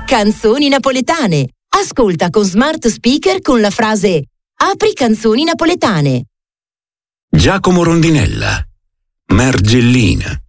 Canzoni napoletane. Ascolta con smart speaker con la frase "Apri canzoni napoletane". Giacomo Rondinella, Margellina.